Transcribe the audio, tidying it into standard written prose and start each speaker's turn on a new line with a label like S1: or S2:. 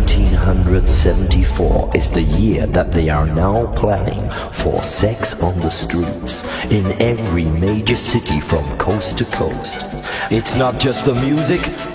S1: 1974 is the year that they are now planning for sex on the streets in every major city from coast to coast. It's not just the music,